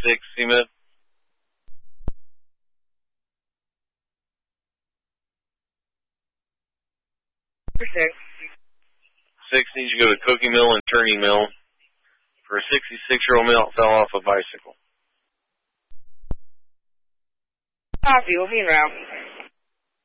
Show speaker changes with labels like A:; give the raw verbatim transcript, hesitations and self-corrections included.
A: six, C-Med.
B: Six.
A: Six needs to go to Cookie Mill and Turney Mill for a sixty-six-year-old male that fell off a bicycle.
B: Copy, we'll be in route.